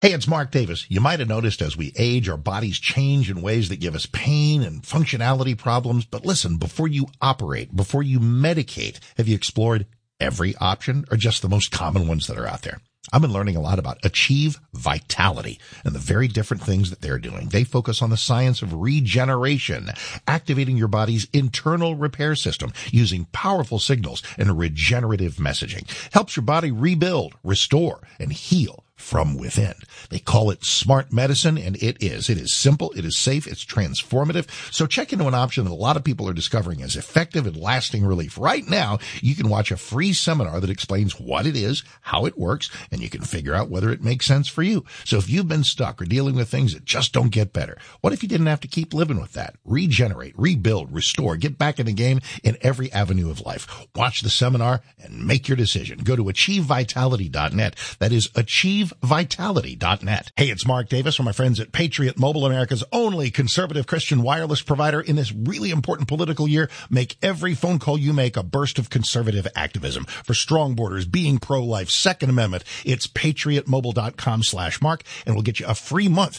Hey, it's Mark Davis. You might have noticed as we age, our bodies change in ways that give us pain and functionality problems. But listen, before you operate, before you medicate, have you explored every option or just the most common ones that are out there? I've been learning a lot about Achieve Vitality and the very different things that they're doing. They focus on the science of regeneration, activating your body's internal repair system using powerful signals and regenerative messaging. Helps your body rebuild, restore, and heal from within. They call it smart medicine, and it is. It is simple, it is safe, it's transformative. So check into an option that a lot of people are discovering as effective and lasting relief. Right now, you can watch a free seminar that explains what it is, how it works, and you can figure out whether it makes sense for you. So if you've been stuck or dealing with things that just don't get better, what if you didn't have to keep living with that? Regenerate, rebuild, restore, get back in the game in every avenue of life. Watch the seminar and make your decision. Go to achievevitality.net. That is achievevitality.net. Hey, it's Mark Davis from my friends at Patriot Mobile, America's only conservative Christian wireless provider. In this really important political year, make every phone call you make a burst of conservative activism. For strong borders, being pro-life, Second Amendment, it's patriotmobile.com/mark, and we'll get you a free month.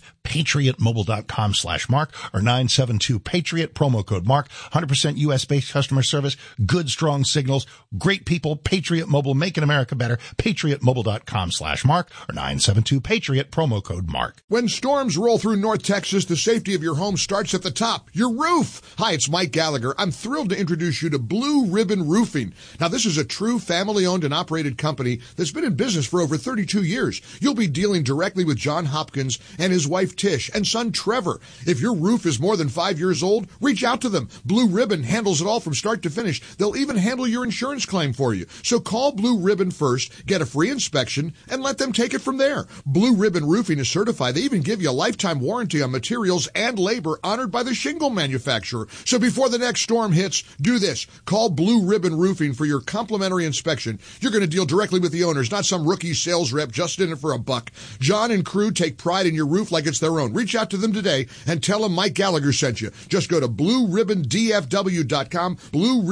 patriotmobile.com/mark or 972-PATRIOT, promo code MARK. 100% U.S.-based customer service, good, strong signals, great people. Patriot Mobile, making America better. patriotmobile.com/mark or 972-PATRIOT, promo code MARK. When storms roll through North Texas, the safety of your home starts at the top, your roof. Hi, it's Mike Gallagher. I'm thrilled to introduce you to Blue Ribbon Roofing. Now, this is a true family-owned and operated company that's been in business for over 32 years. You'll be dealing directly with John Hopkins and his wife Tish and son Trevor. If your roof is more than 5 years old, reach out to them. Blue Ribbon handles it all from start to finish. They'll even handle your insurance claim for you. So call Blue Ribbon first, get a free inspection, and let them take it from there. Blue Ribbon Roofing is certified. They even give you a lifetime warranty on materials and labor honored by the shingle manufacturer. So before the next storm hits, do this. Call Blue Ribbon Roofing for your complimentary inspection. You're going to deal directly with the owners, not some rookie sales rep just in it for a buck. John and crew take pride in your roof like it's their own. Reach out to them today and tell them Mike Gallagher sent you. Just go to BlueRibbonDFW.com,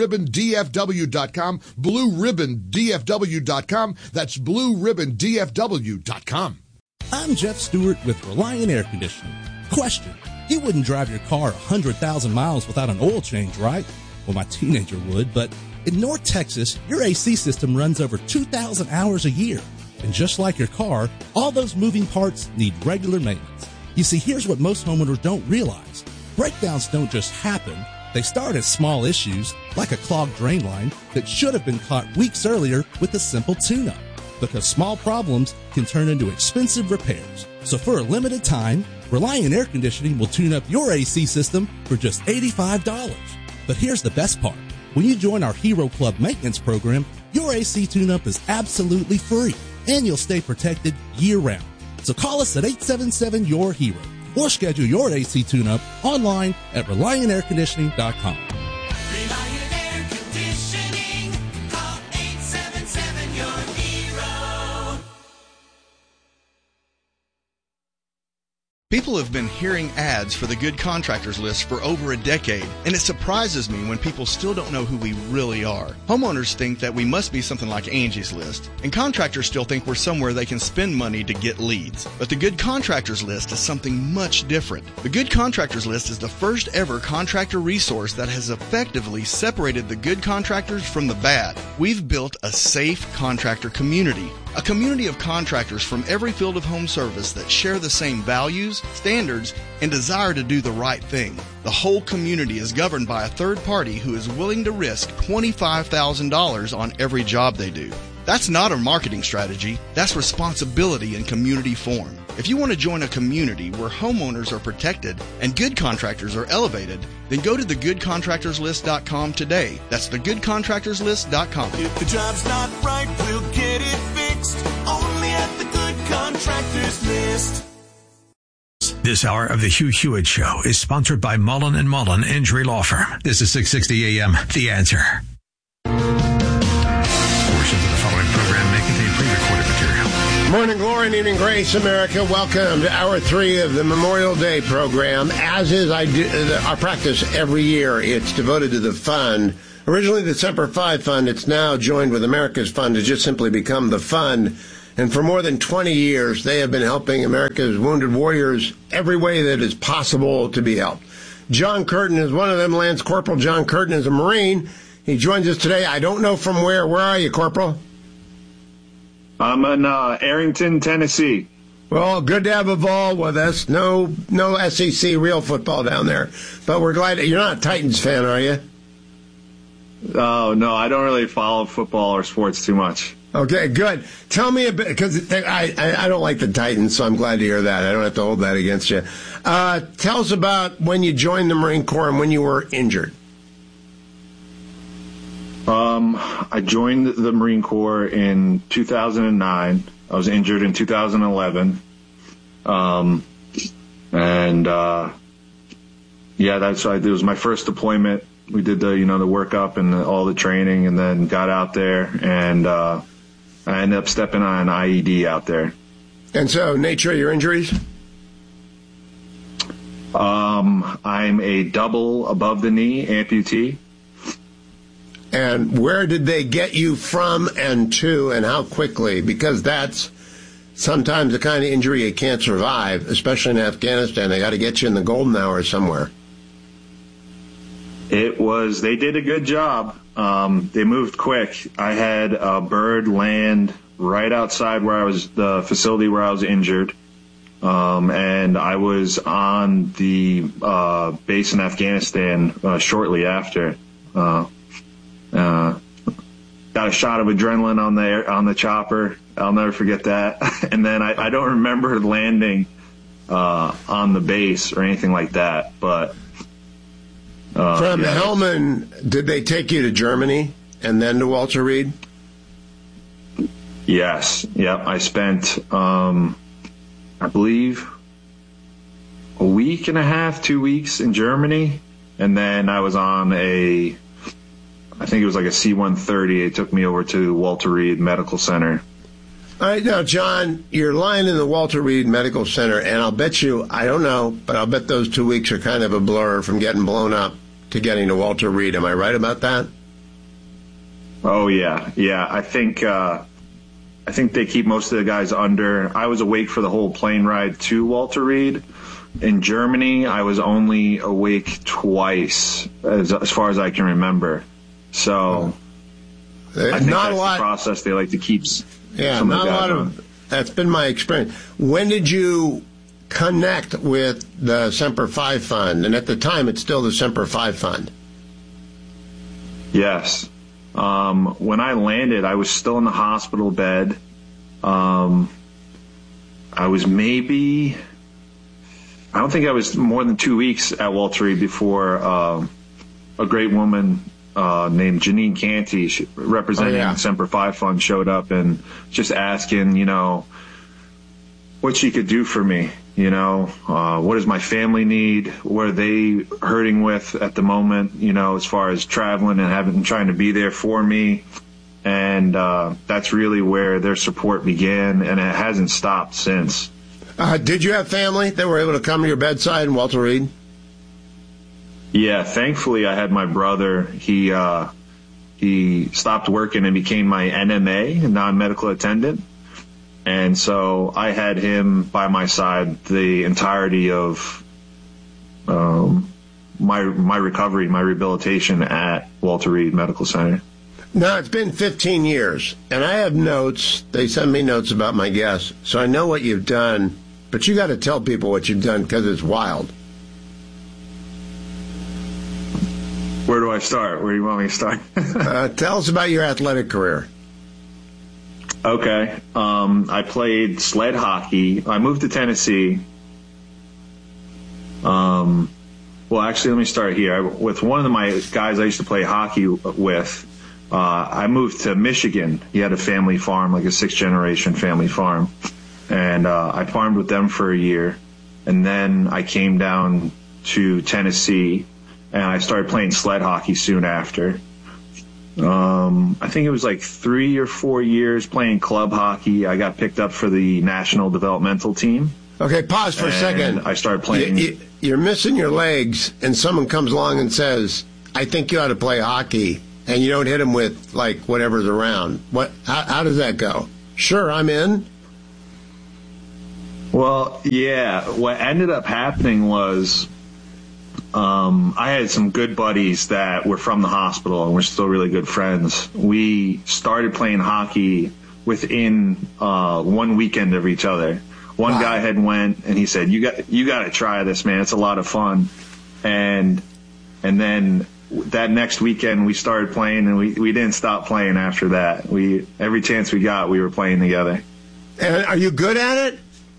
BlueRibbonDFW.com, BlueRibbonDFW.com. That's BlueRibbonDFW.com. I'm Jeff Stewart with Reliant Air Conditioning. Question: you wouldn't drive your car 100,000 miles without an oil change, right? Well, my teenager would, but in North Texas, your AC system runs over 2,000 hours a year. And just like your car, all those moving parts need regular maintenance. You see, here's what most homeowners don't realize. Breakdowns don't just happen. They start as small issues, like a clogged drain line that should have been caught weeks earlier with a simple tune-up. Because small problems can turn into expensive repairs. So for a limited time, Reliant Air Conditioning will tune up your AC system for just $85. But here's the best part. When you join our Hero Club maintenance program, your AC tune-up is absolutely free, and you'll stay protected year-round. So call us at 877-YOUR-HERO or schedule your AC tune-up online at ReliantAirConditioning.com. Reliant Air Conditioning. Call 877-YOUR-HERO. People have been hearing ads for the Good Contractors List for over a decade, and it surprises me when people still don't know who we really are. Homeowners think that we must be something like Angie's List, and contractors still think we're somewhere they can spend money to get leads. But the Good Contractors List is something much different. The Good Contractors List is the first ever contractor resource that has effectively separated the good contractors from the bad. We've built a safe contractor community. A community of contractors from every field of home service that share the same values, standards, and desire to do the right thing. The whole community is governed by a third party who is willing to risk $25,000 on every job they do. That's not a marketing strategy. That's responsibility in community form. If you want to join a community where homeowners are protected and good contractors are elevated, then go to thegoodcontractorslist.com today. That's thegoodcontractorslist.com. If the job's not right, we'll get it fixed. Only at the Good Contractors List. This hour of the Hugh Hewitt Show is sponsored by Mullen & Mullen Injury Law Firm. This is 660 AM, The Answer. Portions of the following program may contain pre-recorded material. Morning glory and evening grace, America. Welcome to Hour 3 of the Memorial Day program. As is our practice every year, it's devoted to the fund. Originally the Semper Fi Fund, it's now joined with America's Fund to just simply become the fund. And for more than 20 years, they have been helping America's wounded warriors every way that is possible to be helped. John Curtin is one of them. Lance Corporal John Curtin is a Marine. He joins us today. I don't know from where. Where are you, Corporal? I'm in Arrington, Tennessee. Well, good to have a Vol with us. No SEC real football down there. But we're glad. You're not a Titans fan, are you? Oh, no, I don't really follow football or sports too much. Okay, good. Tell me a bit, because I don't like the Titans, so I'm glad to hear that. I don't have to hold that against you. Tell us about when you joined the Marine Corps and when you were injured. I joined the Marine Corps in 2009. I was injured in 2011. It was my first deployment. We did the workup and all the training, and then got out there, and I ended up stepping on an IED out there. And so, nature of your injuries? I'm a double above the knee amputee. And where did they get you from and to, and how quickly? Because that's sometimes the kind of injury you can't survive, especially in Afghanistan. They got to get you in the golden hour somewhere. They did a good job. They moved quick. I had a bird land right outside the facility where I was injured. And I was on the base in Afghanistan shortly after. Got a shot of adrenaline on the chopper. I'll never forget that. And then I don't remember landing on the base or anything like that. But from Helmand, did they take you to Germany and then to Walter Reed? Yes. Yep. I spent, I believe, a week and a half, 2 weeks in Germany, and then I was on I think it was like a C-130. It took me over to Walter Reed Medical Center. All right, now, John, you're lying in the Walter Reed Medical Center, and I'll bet you, I don't know, but I'll bet those 2 weeks are kind of a blur from getting blown up to getting to Walter Reed. Am I right about that? Oh, yeah. Yeah, I think they keep most of the guys under. I was awake for the whole plane ride to Walter Reed. In Germany, I was only awake twice, as far as I can remember. So I think not that's a lot. The process they like to keep. Yeah, not a lot of. That's been my experience. When did you connect with the Semper Fi Fund? And at the time, it's still the Semper Fi Fund. Yes. When I landed, I was still in the hospital bed. I don't think I was more than 2 weeks at Walter Reed before a great woman named Janine Canty, representing the Semper Fi Fund, showed up and just asking, what she could do for me. What does my family need? What are they hurting with at the moment, as far as traveling and trying to be there for me. And that's really where their support began, and it hasn't stopped since. Did you have family that were able to come to your bedside in Walter Reed? Yeah, thankfully I had my brother. He stopped working and became my NMA, non-medical attendant. And so I had him by my side the entirety of my recovery, my rehabilitation at Walter Reed Medical Center. Now, it's been 15 years, and I have notes. They send me notes about my guests, so I know what you've done, but you got to tell people what you've done because it's wild. Where do I start? Where do you want me to start? Tell us about your athletic career. Okay. I played sled hockey. I moved to Tennessee. Well, actually, let me start here. With one of my guys I used to play hockey with, I moved to Michigan. He had a family farm, like a 6th-generation family farm. And I farmed with them for a year. And then I came down to Tennessee, and I started playing sled hockey soon after. I think it was like 3 or 4 years playing club hockey. I got picked up for the national developmental team. Okay, pause for a second. I started playing. You're missing your legs, and someone comes along and says, I think you ought to play hockey, and you don't hit them with, like, whatever's around. How does that go? Sure, I'm in. Well, yeah. What ended up happening was I had some good buddies that were from the hospital, and we're still really good friends. We started playing hockey within 1 weekend of each other. One guy had went, and he said, "You got to try this, man. It's a lot of fun." And then that next weekend we started playing, and we didn't stop playing after that. Every chance we got, we were playing together. And are you good at it?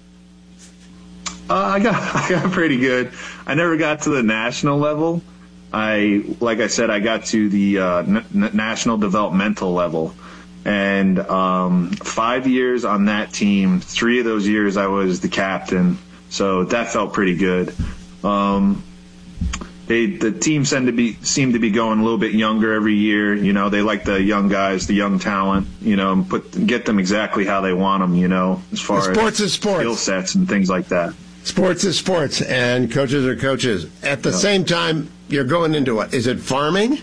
I got pretty good. I never got to the national level. Like I said, I got to the national developmental level. And 5 years on that team, 3 of those years I was the captain. So that felt pretty good. The team seemed to be going a little bit younger every year. You know, they like the young guys, the young talent, you know, and get them exactly how they want them, you know, as far sports as is sports. Skill sets and things like that. Sports is sports, and coaches are coaches. At the same time, you're going into what? Is it farming?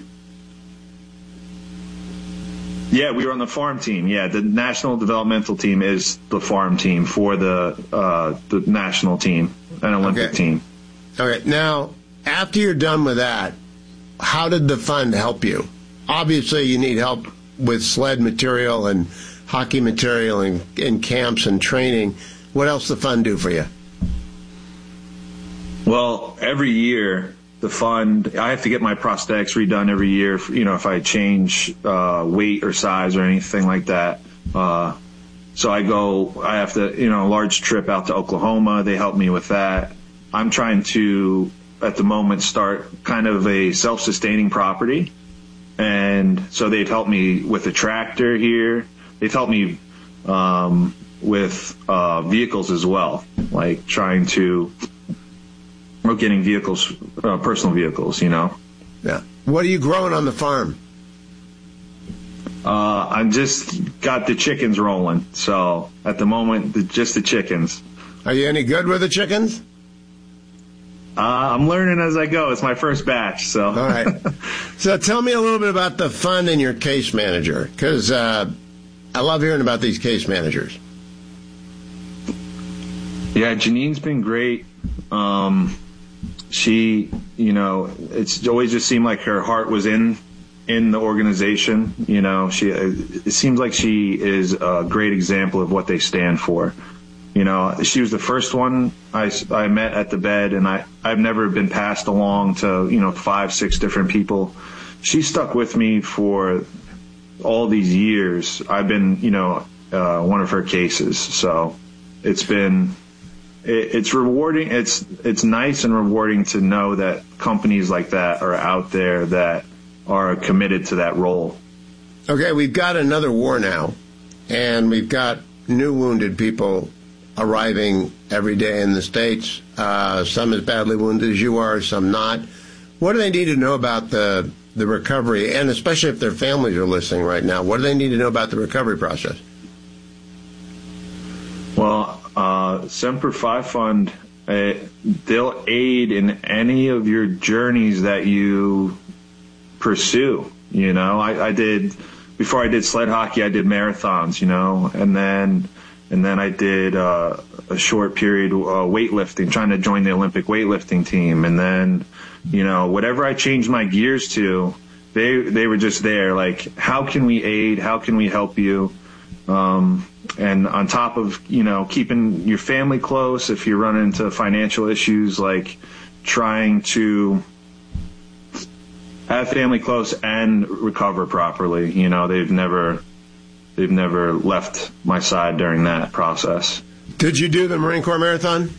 Yeah, we were on the farm team. Yeah, the national developmental team is the farm team for the national team, an Olympic team. Okay, now, after you're done with that, how did the fund help you? Obviously, you need help with sled material and hockey material and camps and training. What else does the fund do for you? Well, every year, the fund, I have to get my prosthetics redone every year, you know, if I change weight or size or anything like that. So I have to, you know, a large trip out to Oklahoma. They help me with that. I'm trying to, at the moment, start kind of a self-sustaining property. And so they've helped me with a tractor here. They've helped me with vehicles as well, like trying to, or getting vehicles, personal vehicles, you know. Yeah. What are you growing on the farm? I'm just got the chickens rolling. So at the moment, just the chickens. Are you any good with the chickens? I'm learning as I go. It's my first batch. So. All right. So tell me a little bit about the fund and your case manager, because I love hearing about these case managers. Yeah, Janine's been great. She, you know, it's always just seemed like her heart was in the organization. You know, it seems like she is a great example of what they stand for. You know, she was the first one I met at the bed, and I've never been passed along to, you know, 5, 6 different people. She stuck with me for all these years. I've been, you know, one of her cases. So it's been... It's rewarding. It's nice and rewarding to know that companies like that are out there that are committed to that role. Okay, we've got another war now, and we've got new wounded people arriving every day in the States. Some as badly wounded as you are, some not. What do they need to know about the recovery, and especially if their families are listening right now? What do they need to know about the recovery process? Well, Semper Fi Fund, they'll aid in any of your journeys that you pursue. You know, before I did sled hockey, I did marathons, you know, and then I did a short period weightlifting, trying to join the Olympic weightlifting team. And then, you know, whatever I changed my gears to, they were just there. Like, how can we aid? How can we help you? And on top of, you know, keeping your family close, if you run into financial issues, like trying to have family close and recover properly. You know, they've never left my side during that process. Did you do the Marine Corps Marathon?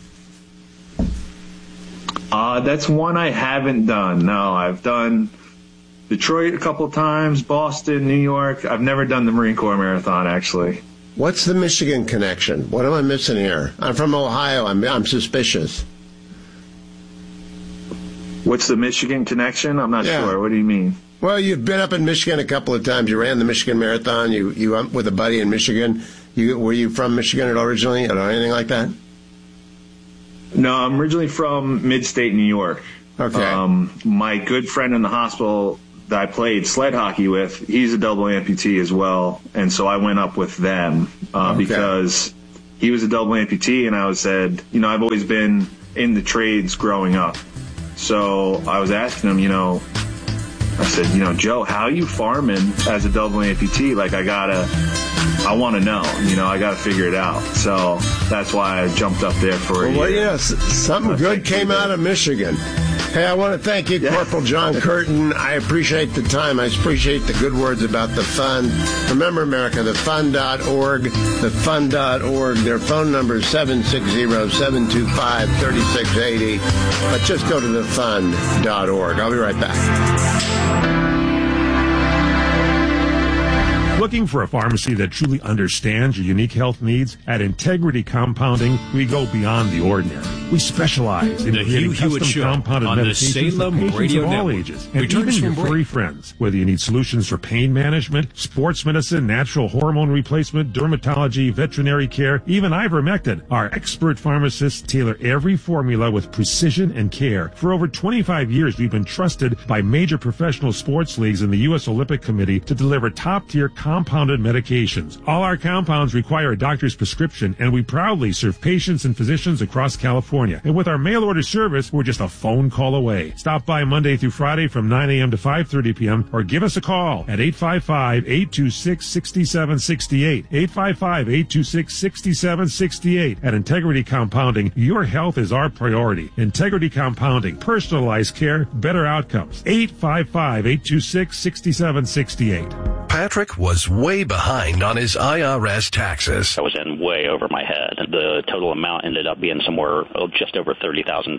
That's one I haven't done. No, I've done Detroit a couple of times, Boston, New York. I've never done the Marine Corps Marathon, actually. What's the Michigan connection? What am I missing here? I'm from Ohio. I'm suspicious. What's the Michigan connection? I'm not sure. What do you mean? Well, you've been up in Michigan a couple of times. You ran the Michigan Marathon. You went with a buddy in Michigan. Were you from Michigan originally or anything like that? No, I'm originally from mid-state New York. Okay. My good friend in the hospital that I played sled hockey with, he's a double amputee as well. And so I went up with them because he was a double amputee, and I said, I've always been in the trades growing up. So I was asking him, I said, Joe, how are you farming as a double amputee? Like, I want to know, I got to figure it out. So that's why I jumped up there for a year. Well, yeah, something good came out of Michigan. Hey, I want to thank you, Corporal John Curtin. I appreciate the time. I appreciate the good words about the fund. Remember, America, thefund.org, thefund.org. Their phone number is 760-725-3680. But just go to thefund.org. I'll be right back. Looking for a pharmacy that truly understands your unique health needs? At Integrity Compounding, we go beyond the ordinary. We specialize in creating custom compounded medications for patients of all ages, and even your furry friends. Whether you need solutions for pain management, sports medicine, natural hormone replacement, dermatology, veterinary care, even ivermectin, our expert pharmacists tailor every formula with precision and care. For over 25 years, we've been trusted by major professional sports leagues and the U.S. Olympic Committee to deliver top-tier compounded medications. All our compounds require a doctor's prescription, and we proudly serve patients and physicians across California. And with our mail order service, we're just a phone call away. Stop by Monday through Friday from 9 a.m. to 5:30 p.m. or give us a call at 855-826-6768. 855-826-6768. At Integrity Compounding, your health is our priority. Integrity Compounding, personalized care, better outcomes. 855-826-6768. Patrick was way behind on his IRS taxes. I was in way over my head. The total amount ended up being somewhere just over $30,000.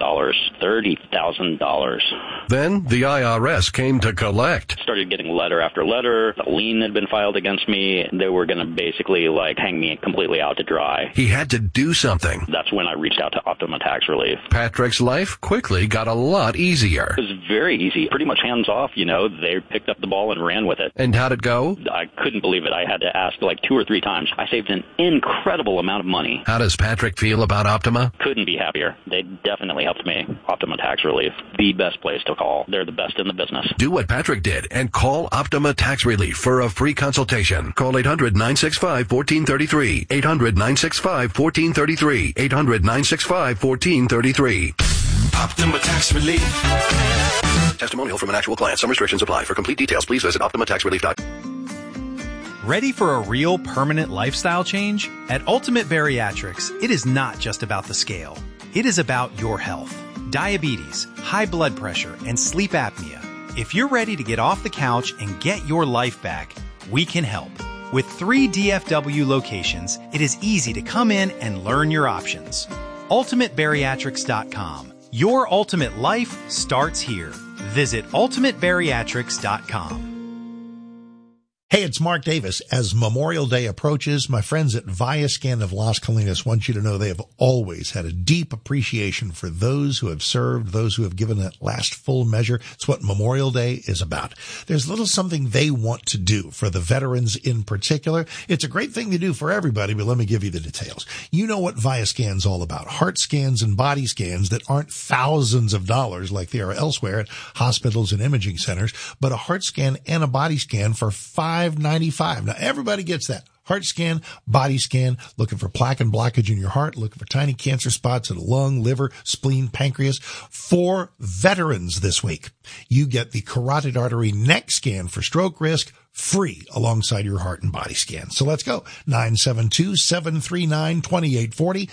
$30,000. Then the IRS came to collect. Started getting letter after letter. A lien had been filed against me. They were going to basically hang me completely out to dry. He had to do something. That's when I reached out to Optima Tax Relief. Patrick's life quickly got a lot easier. It was very easy. Pretty much hands off, They picked up the ball and ran with it. And how'd it go? I couldn't believe it. I had to ask 2 or 3 times. I saved an incredible amount of money. How does Patrick feel about Optima? Couldn't be happier. They definitely helped me. Optima Tax Relief, the best place to call. They're the best in the business. Do what Patrick did and call Optima Tax Relief for a free consultation. Call 800-965-1433. 800-965-1433. 800-965-1433. Optima Tax Relief. Testimonial from an actual client. Some restrictions apply. For complete details, please visit OptimaTaxRelief.com. Ready for a real permanent lifestyle change? At Ultimate Bariatrics, it is not just about the scale. It is about your health. Diabetes, high blood pressure, and sleep apnea. If you're ready to get off the couch and get your life back, we can help. With 3 DFW locations, it is easy to come in and learn your options. UltimateBariatrics.com. Your ultimate life starts here. Visit UltimateBariatrics.com. Hey, it's Mark Davis. As Memorial Day approaches, my friends at Viascan of Las Colinas want you to know they have always had a deep appreciation for those who have served, those who have given that last full measure. It's what Memorial Day is about. There's a little something they want to do for the veterans in particular. It's a great thing to do for everybody, but let me give you the details. You know what Viascan's all about. Heart scans and body scans that aren't thousands of dollars like they are elsewhere at hospitals and imaging centers, but a heart scan and a body scan for $5.95. Now, everybody gets that. Heart scan, body scan, looking for plaque and blockage in your heart, looking for tiny cancer spots in the lung, liver, spleen, pancreas. For veterans this week, you get the carotid artery neck scan for stroke risk, free alongside your heart and body scan. So let's go. 972-739-2840,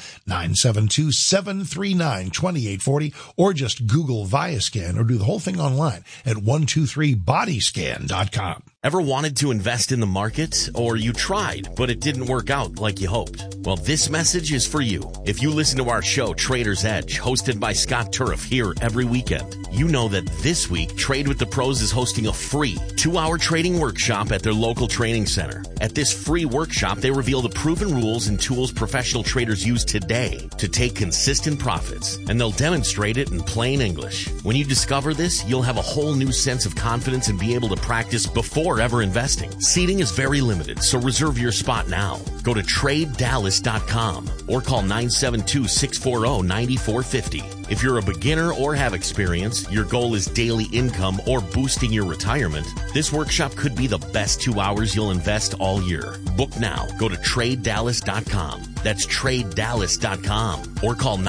972-739-2840, or just Google Viascan or do the whole thing online at 123bodyscan.com. Ever wanted to invest in the market? Or you tried, but it didn't work out like you hoped? Well, this message is for you. If you listen to our show, Trader's Edge, hosted by Scott Turf here every weekend, you know that this week, Trade with the Pros is hosting a free 2-hour trading workshop at their local training center. At this free workshop, they reveal the proven rules and tools professional traders use today to take consistent profits, and they'll demonstrate it in plain English. When you discover this, you'll have a whole new sense of confidence and be able to practice before ever investing. Seating is very limited, so reserve your spot now. Go to TradeDallas.com or call 972-640-9450. If you're a beginner or have experience, your goal is daily income or boosting your retirement, this workshop could be the best 2 hours you'll invest all year. Book now. Go to TradeDallas.com. That's TradeDallas.com. Or call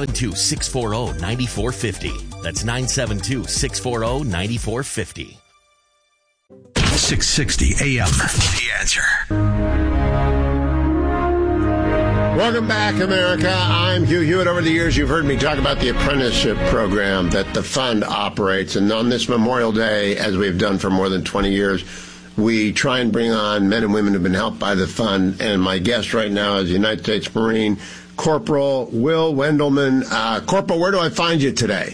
972-640-9450. That's 972-640-9450. 660 AM. The Answer. Welcome back, America. I'm Hugh Hewitt. Over the years, you've heard me talk about the apprenticeship program that the fund operates. And on this Memorial Day, as we've done for more than 20 years, we try and bring on men and women who've been helped by the fund. And my guest right now is United States Marine Corporal Will Wendelman. Corporal, where do I find you today?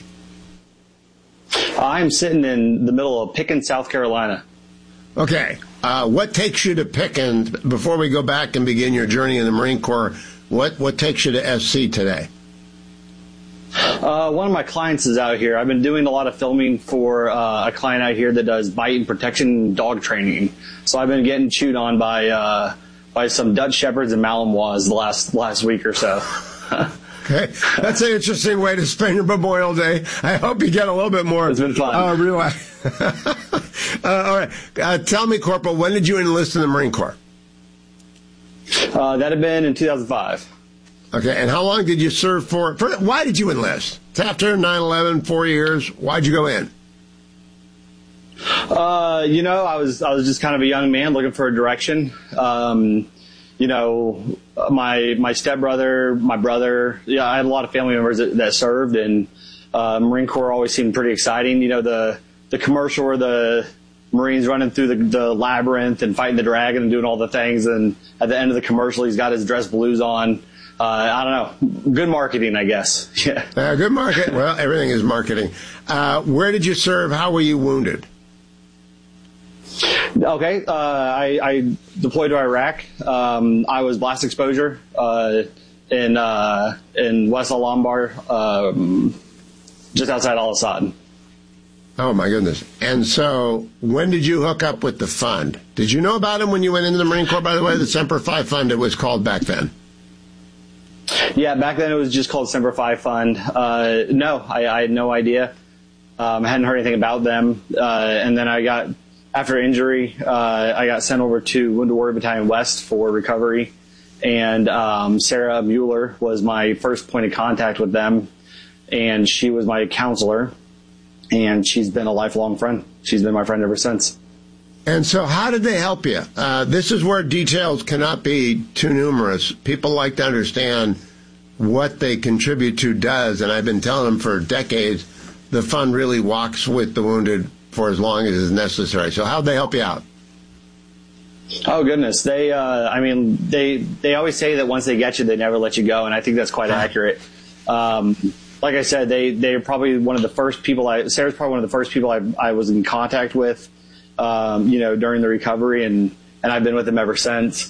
I'm sitting in the middle of Pickens, South Carolina. Okay. What takes you to Pickens, before we go back and begin your journey in the Marine Corps, what takes you to SC today? One of my clients is out here. I've been doing a lot of filming for a client out here that does bite and protection dog training. So I've been getting chewed on by some Dutch Shepherds and Malinois the last week or so. Okay, that's an interesting way to spend your Memorial Day. I hope you get a little bit more. It's been fun. Relax. All right. Tell me, Corporal, when did you enlist in the Marine Corps? That had been in 2005. Okay, and how long did you serve for? Why did you enlist? It's after 9/11, 4 years. Why'd you go in? I was just kind of a young man looking for a direction. My stepbrother, my brother, I had a lot of family members that served, and Marine Corps always seemed pretty exciting. The commercial where the Marines running through the labyrinth and fighting the dragon and doing all the things, and at the end of the commercial, he's got his dress blues on. I don't know. Good marketing, I guess. Yeah. Good market. Well, everything is marketing. Where did you serve? How were you wounded? Okay. I deployed to Iraq. I was blast exposure in West Al-Anbar, just outside Al-Asad. Oh, my goodness. And so when did you hook up with the fund? Did you know about him when you went into the Marine Corps, by the way? The Semper Fi Fund, it was called back then. Yeah, back then it was just called Semper Fi Fund. No, I had no idea. I hadn't heard anything about them. And then after injury, I got sent over to Wounded Warrior Battalion West for recovery. And Sarah Mueller was my first point of contact with them. And she was my counselor. And she's been a lifelong friend. She's been my friend ever since. And so how did they help you? This is where details cannot be too numerous. People like to understand what they contribute to does. And I've been telling them for decades, the fund really walks with the wounded for as long as is necessary. So how'd they help you out? Oh, goodness. They always say that once they get you, they never let you go. And I think that's quite accurate. Like I said, they're probably one of the first people Sarah's probably one of the first people I was in contact with, during the recovery, and I've been with them ever since.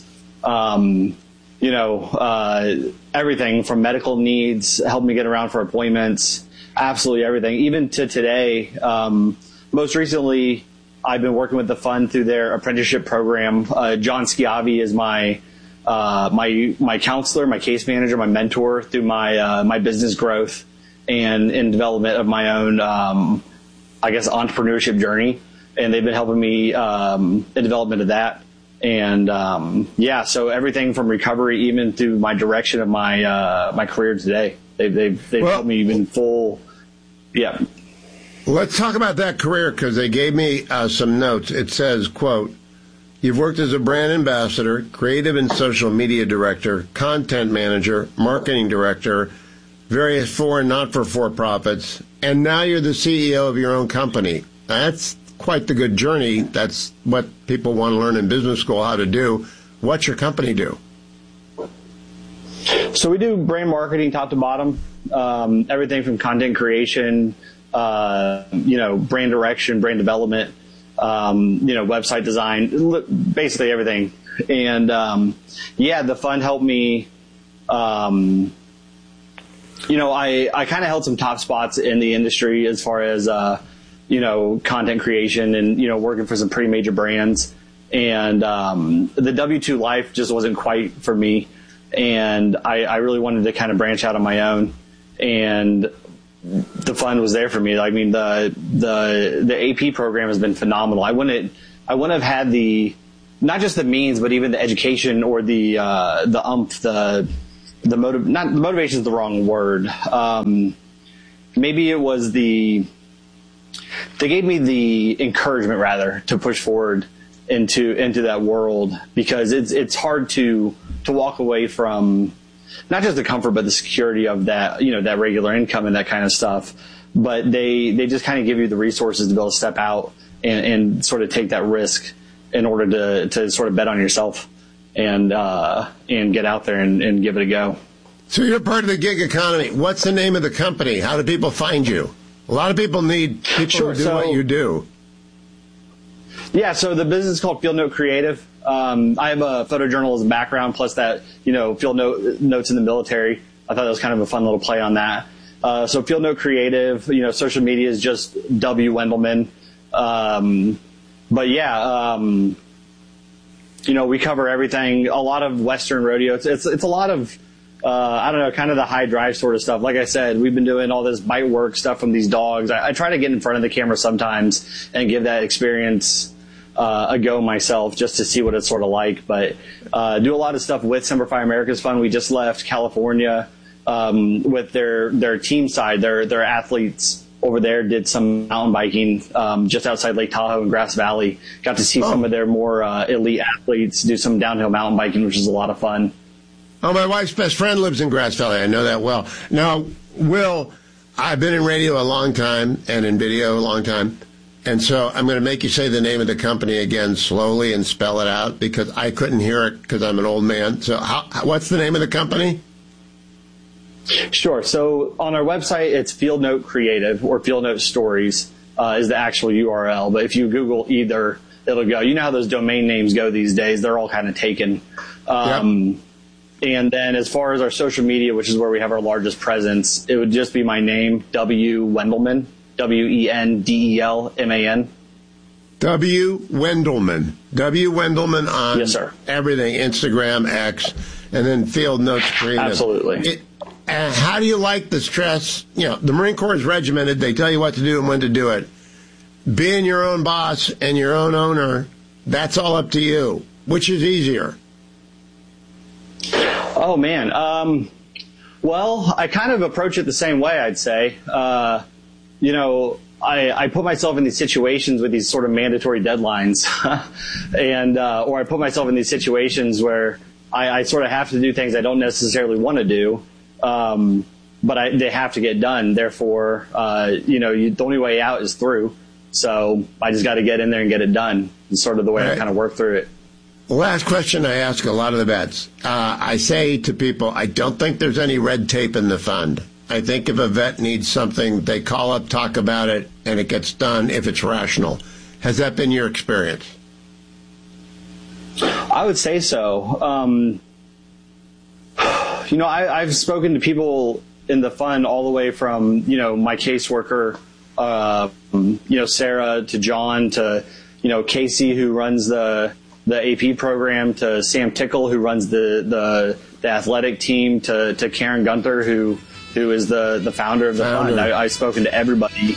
Everything from medical needs, helped me get around for appointments, absolutely everything, even to today. Most recently, I've been working with the fund through their apprenticeship program. John Schiavi is my counselor, my case manager, my mentor through my business growth and in development of my own, entrepreneurship journey. And they've been helping me in development of that. And so everything from recovery, even through my direction of my career today, they've helped me even full. Yeah. Let's talk about that career, because they gave me some notes. It says, quote, "You've worked as a brand ambassador, creative and social media director, content manager, marketing director, various for and not-for-profits, and now you're the CEO of your own company." That's quite the good journey. That's what people want to learn in business school how to do. What's your company do? So we do brand marketing top to bottom, everything from content creation, brand direction, brand development, website design, basically everything. And, the fund helped me, I kind of held some top spots in the industry as far as, content creation and, working for some pretty major brands. And, the W-2 life just wasn't quite for me. And I really wanted to kind of branch out on my own. And the fund was there for me. I mean, the AP program has been phenomenal. I wouldn't have had not just the means, but even the education or the motivation is the wrong word. Maybe it was they gave me the encouragement rather to push forward into that world, because it's hard to walk away from not just the comfort, but the security of that, that regular income and that kind of stuff. But they just kind of give you the resources to be able to step out and sort of take that risk in order to sort of bet on yourself and get out there and give it a go. So you're part of the gig economy. What's the name of the company? How do people find you? A lot of people need people to do what you do. Yeah, so the business is called Field Note Creative. I have a photojournalism background, plus that, field notes in the military. I thought that was kind of a fun little play on that. So Field Note Creative, social media is just W. Wendelman. But yeah, we cover everything, a lot of Western rodeo. It's a lot of, kind of the high drive sort of stuff. Like I said, we've been doing all this bite work stuff from these dogs. I try to get in front of the camera sometimes and give that experience a go myself, just to see what it's sort of like. But do a lot of stuff with Semper Fi America's Fund. We just left California with their team side. Their athletes over there did some mountain biking just outside Lake Tahoe in Grass Valley. Got to see some of their more elite athletes do some downhill mountain biking, which is a lot of fun. Oh, my wife's best friend lives in Grass Valley. I know that well. Now, Will, I've been in radio a long time and in video a long time. And so I'm going to make you say the name of the company again slowly and spell it out, because I couldn't hear it because I'm an old man. So what's the name of the company? Sure. So on our website, it's Field Note Creative, or Field Note Stories is the actual URL. But if you Google either, it'll go. You know how those domain names go these days. They're all kind of taken. Yep. And then as far as our social media, which is where we have our largest presence, it would just be my name, W. Wendelman, Wendelman. W. Wendelman. W. Wendelman on yes, sir. Everything, Instagram, X, and then Field Notes Creative. Absolutely. How do you like the stress? The Marine Corps is regimented. They tell you what to do and when to do it. Being your own boss and your own owner, that's all up to you. Which is easier? Oh, man. Well, I kind of approach it the same way, I'd say. I put myself in these situations with these sort of mandatory deadlines, or I put myself in these situations where I sort of have to do things I don't necessarily want to do, but they have to get done. Therefore, the only way out is through. So I just got to get in there and get it done. It's sort of the way I kind of work through it. Last question I ask a lot of the vets. I say to people, I don't think there's any red tape in the fund. I think if a vet needs something, they call up, talk about it, and it gets done if it's rational. Has that been your experience? I would say so. I've spoken to people in the fund all the way from, my caseworker, Sarah, to John, to, Casey, who runs the AP program, to Sam Tickle, who runs the athletic team, to Karen Gunther, who is the founder of the fund. I've spoken to everybody.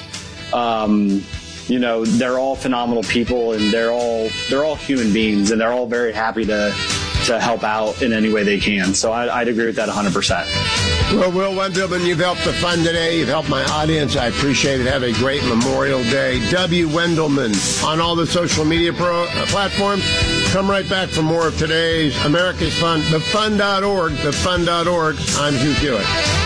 They're all phenomenal people, and they're all human beings, and they're all very happy to help out in any way they can. So I'd agree with that 100%. Well, Will Wendelman, you've helped the fund today. You've helped my audience. I appreciate it. Have a great Memorial Day. W. Wendelman on all the social media platforms. Come right back for more of today's America's Fund, thefund.org, thefund.org. I'm Hugh Hewitt.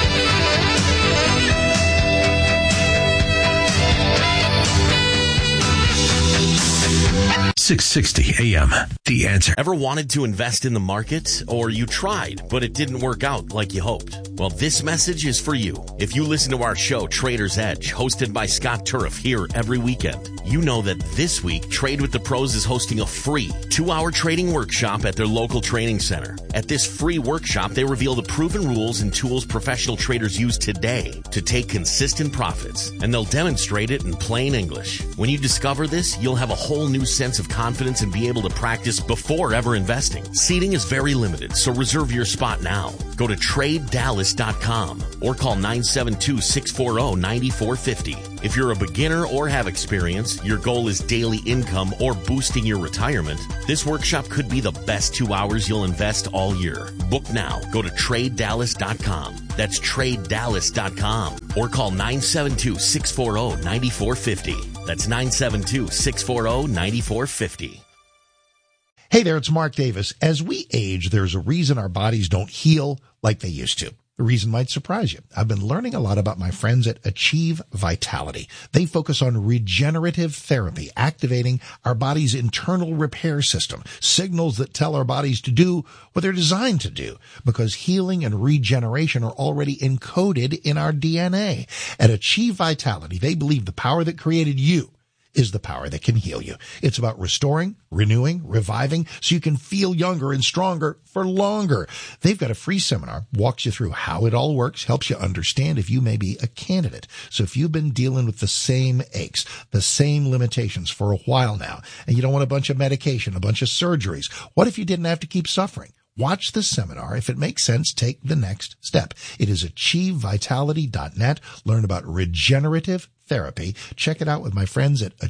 660 AM. The Answer. Ever wanted to invest in the market, or you tried, but it didn't work out like you hoped? Well, this message is for you. If you listen to our show, Trader's Edge, hosted by Scott Turf here every weekend, you know that this week, Trade with the Pros is hosting a free 2-hour trading workshop at their local training center. At this free workshop, they reveal the proven rules and tools professional traders use today to take consistent profits, and they'll demonstrate it in plain English. When you discover this, you'll have a whole new sense of confidence confidence and be able to practice before ever investing. Seating is very limited, so reserve your spot now. Go to TradeDallas.com or call 972-640-9450. If you're a beginner or have experience, your goal is daily income or boosting your retirement, this workshop could be the best 2 hours you'll invest all year. Book now. Go to TradeDallas.com. That's TradeDallas.com or call 972-640-9450. That's 972-640-9450. Hey there, it's Mark Davis. As we age, there's a reason our bodies don't heal like they used to. The reason might surprise you. I've been learning a lot about my friends at Achieve Vitality. They focus on regenerative therapy, activating our body's internal repair system, signals that tell our bodies to do what they're designed to do, because healing and regeneration are already encoded in our DNA. At Achieve Vitality, they believe the power that created you is the power that can heal you. It's about restoring, renewing, reviving, so you can feel younger and stronger for longer. They've got a free seminar, walks you through how it all works, helps you understand if you may be a candidate. So if you've been dealing with the same aches, the same limitations for a while now, and you don't want a bunch of medication, a bunch of surgeries, what if you didn't have to keep suffering? Watch the seminar. If it makes sense, take the next step. It is achievevitality.net. Learn about regenerative therapy. Check it out with my friends at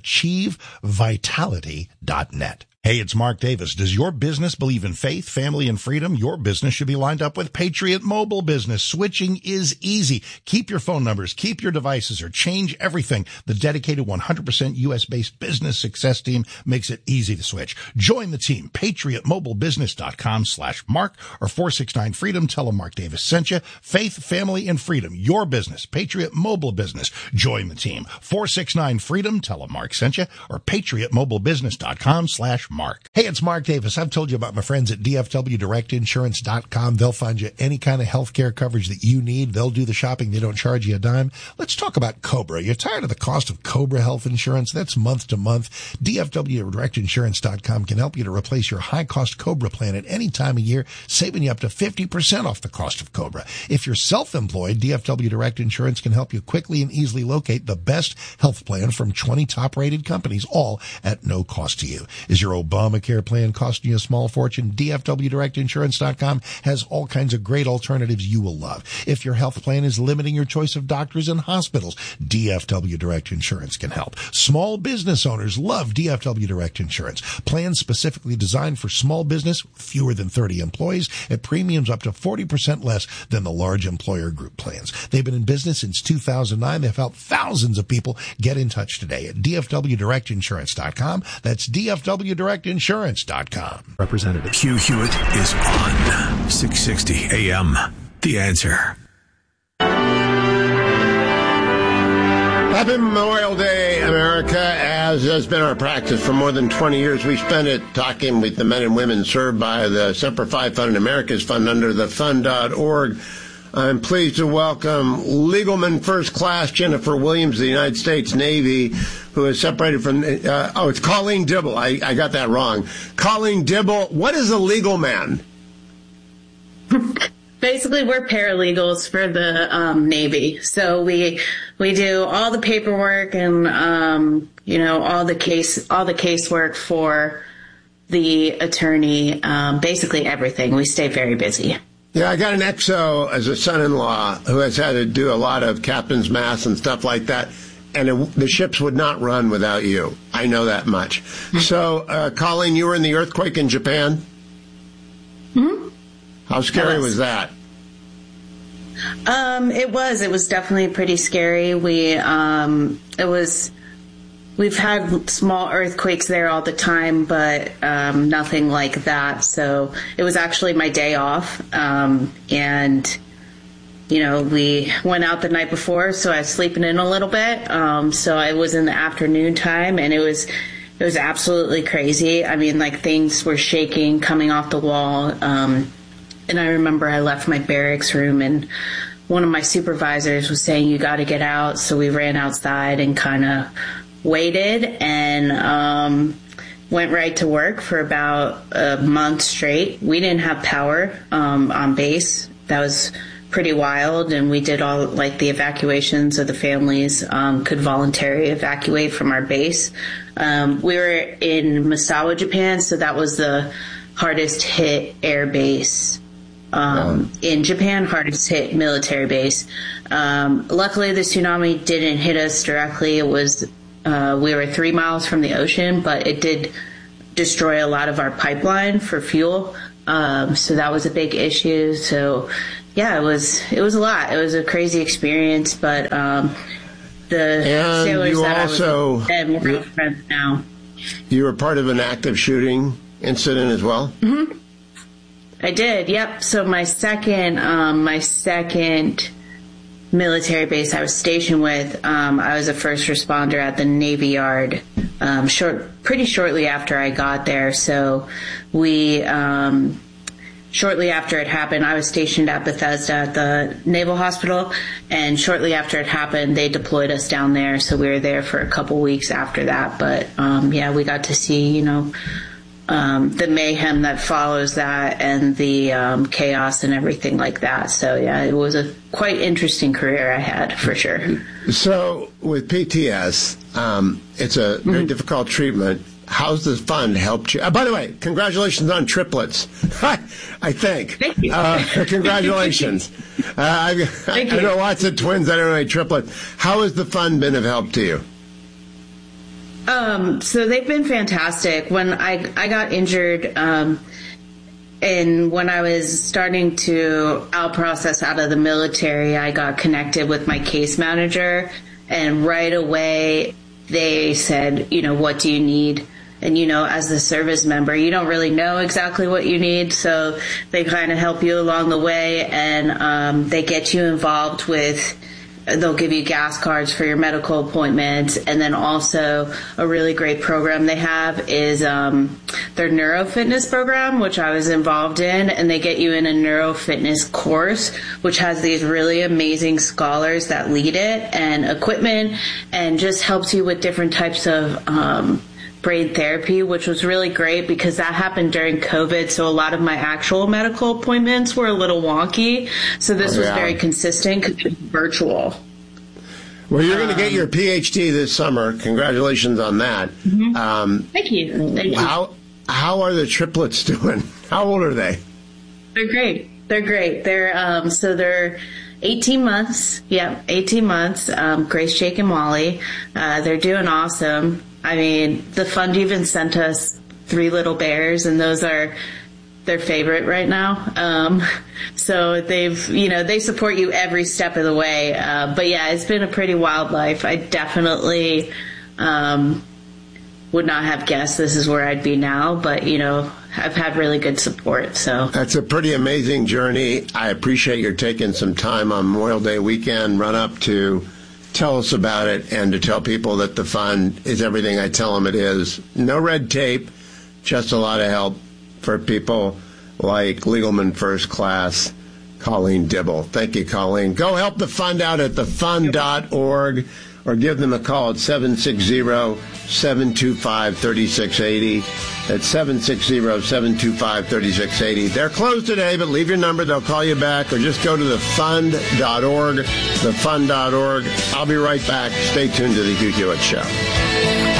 achievevitality.net. Hey, it's Mark Davis. Does your business believe in faith, family, and freedom? Your business should be lined up with Patriot Mobile Business. Switching is easy. Keep your phone numbers, keep your devices, or change everything. The dedicated 100% U.S.-based business success team makes it easy to switch. Join the team. PatriotMobileBusiness.com/Mark or 469-FREEDOM. Tell them Mark Davis sent you. Faith, family, and freedom. Your business. Patriot Mobile Business. Join the team. 469-FREEDOM. Tell them Mark sent you or PatriotMobileBusiness.com/Mark. Hey, it's Mark Davis. I've told you about my friends at DFWDirectInsurance.com. They'll find you any kind of health care coverage that you need. They'll do the shopping. They don't charge you a dime. Let's talk about Cobra. You're tired of the cost of Cobra health insurance? That's month to month. DFWDirectInsurance.com can help you to replace your high-cost Cobra plan at any time of year, saving you up to 50% off the cost of Cobra. If you're self-employed, DFW Direct Insurance can help you quickly and easily locate the best health plan from 20 top-rated companies, all at no cost to you. Is your Obamacare plan costing you a small fortune? DFWDirectInsurance.com has all kinds of great alternatives you will love. If your health plan is limiting your choice of doctors and hospitals, DFW Direct Insurance can help. Small business owners love DFW Direct Insurance. Plans specifically designed for small business with fewer than 30 employees at premiums up to 40% less than the large employer group plans. They've been in business since 2009. They've helped thousands of people. Get in touch today at DFWDirectInsurance.com. That's DFWDirectInsurance.com. Representative Hugh Hewitt is on 660 AM. The Answer. Happy Memorial Day, America. As has been our practice for more than 20 years, we spent it talking with the men and women served by the Semper Fi Fund and America's Fund under the fund.org. I'm pleased to welcome Legalman First Class Jennifer Williams of the United States Navy, who is separated from, it's Colleen Dibble. I got that wrong. Colleen Dibble, what is a legal man? Basically, we're paralegals for the Navy. So we do all the paperwork and, all the casework for the attorney, basically everything. We stay very busy. Yeah, I got an XO as a son-in-law who has had to do a lot of captain's mass and stuff like that, and the ships would not run without you. I know that much. So, Colleen, you were in the earthquake in Japan? Mm-hmm. How scary was that? It was definitely pretty scary. We've had small earthquakes there all the time, but nothing like that. So it was actually my day off. And, we went out the night before, so I was sleeping in a little bit. So I was in the afternoon time, and it was absolutely crazy. I mean, things were shaking, coming off the wall. And I remember I left my barracks room, and one of my supervisors was saying, "You got to get out." So we ran outside and kind of waited and went right to work for about a month straight. We didn't have power on base. That was pretty wild, and we did all like the evacuations of the families could voluntarily evacuate from our base. We were in Misawa, Japan, so that was the hardest hit air base in Japan, hardest hit military base. Luckily, the tsunami didn't hit us directly. It was we were 3 miles from the ocean, but it did destroy a lot of our pipeline for fuel. So that was a big issue. So yeah, it was a lot. It was a crazy experience, but the sailors that I was with, we're friends now. You were part of an active shooting incident as well? Mm-hmm. I did, yep. So my second military base I was stationed with, I was a first responder at the Navy Yard pretty shortly after I got there. So we, shortly after it happened, I was stationed at Bethesda at the Naval Hospital, and shortly after it happened, they deployed us down there. So we were there for a couple weeks after that. But yeah, we got to see, the mayhem that follows that and the chaos and everything like that. So yeah, it was a quite interesting career I had, for sure. So with PTS, it's a very difficult treatment. How's the fund helped you? By the way, congratulations on triplets. I think. Thank you. Congratulations. Thank you. I know lots of twins. I don't know any triplets. How has the fund been of help to you? So they've been fantastic. When I got injured, and when I was starting to process out of the military, I got connected with my case manager, and right away they said, what do you need? And, as the service member, you don't really know exactly what you need. So they kind of help you along the way, and they get you involved with, they'll give you gas cards for your medical appointments. And then also a really great program they have is their neurofitness program, which I was involved in. And they get you in a neurofitness course, which has these really amazing scholars that lead it and equipment, and just helps you with different types of brain therapy, which was really great because that happened during COVID. So a lot of my actual medical appointments were a little wonky. So this was very consistent because it was virtual. Well, you're going to get your PhD this summer. Congratulations on that. Mm-hmm. Thank you. Thank you. How are the triplets doing? How old are they? They're great. They're so they're 18 months. Yeah, 18 months. Grace, Jake, and Molly. They're doing awesome. I mean, the fund even sent us 3 little bears, and those are their favorite right now. So they've, they support you every step of the way. But yeah, it's been a pretty wild life. I definitely would not have guessed this is where I'd be now, but I've had really good support. So that's a pretty amazing journey. I appreciate your taking some time on Memorial Day weekend run up to tell us about it and to tell people that the fund is everything I tell them it is. No red tape, just a lot of help for people like Legalman First Class, Colleen Dibble. Thank you, Colleen. Go help the fund out at thefund.org or give them a call at 760-725-3680. That's 760-725-3680. They're closed today, but leave your number. They'll call you back, or just go to thefund.org, thefund.org. I'll be right back. Stay tuned to The Hugh Hewitt Show.